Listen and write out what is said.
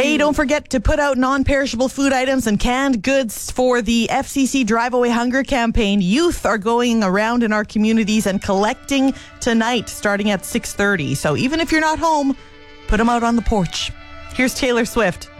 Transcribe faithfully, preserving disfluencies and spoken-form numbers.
Hey, don't forget to put out non-perishable food items and canned goods for the F C C Drive Away Hunger campaign. Youth are going around in our communities and collecting tonight, starting at six thirty. So even if you're not home, put them out on the porch. Here's Taylor Swift.